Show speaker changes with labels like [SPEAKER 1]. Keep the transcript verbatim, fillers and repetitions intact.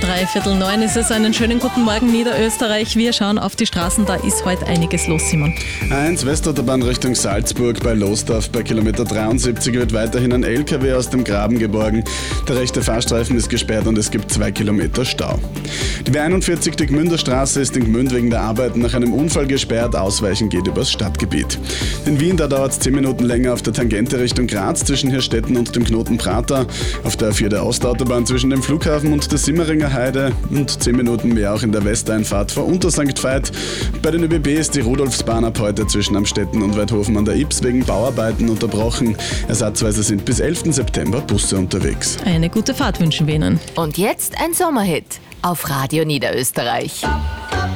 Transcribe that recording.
[SPEAKER 1] Dreiviertel neun ist es. Einen schönen guten Morgen Niederösterreich. Wir schauen auf die Straßen, da ist heute einiges los, Simon.
[SPEAKER 2] eins Westautobahn Richtung Salzburg bei Lostorf bei Kilometer dreiundsiebzig wird weiterhin ein L K W aus dem Graben geborgen. Der rechte Fahrstreifen ist gesperrt und es gibt zwei Kilometer Stau. Die W einundvierzig, die Gmünder Straße, ist in Gmünd wegen der Arbeiten nach einem Unfall gesperrt. Ausweichen geht übers Stadtgebiet. In Wien, da dauert es zehn Minuten länger auf der Tangente Richtung Graz zwischen Hirstetten und dem Knoten Prater. Auf der A vier der Ostautobahn zwischen dem Flughafen und der Simmeringer Heide und zehn Minuten mehr auch in der Westeinfahrt vor Untersankt Veit. Bei den ÖBB ist die Rudolfsbahn ab heute zwischen Amstetten und Weidhofen an der Ips wegen Bauarbeiten unterbrochen. Ersatzweise sind bis elften September Busse unterwegs.
[SPEAKER 1] Eine gute Fahrt wünschen wir Ihnen.
[SPEAKER 3] Und jetzt ein Sommerhit auf Radio Niederösterreich.